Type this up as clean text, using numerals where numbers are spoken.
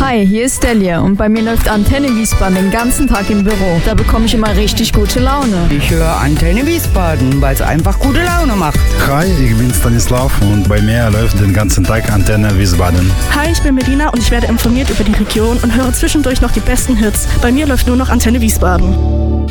Hi, hier ist Delia und bei mir läuft Antenne Wiesbaden den ganzen Tag im Büro. Da bekomme ich immer richtig gute Laune. Ich höre Antenne Wiesbaden, weil es einfach gute Laune macht. Hi, ich bin Stanislav und bei mir läuft den ganzen Tag Antenne Wiesbaden. Hi, ich bin Melina und ich werde informiert über die Region und höre zwischendurch noch die besten Hits. Bei mir läuft nur noch Antenne Wiesbaden.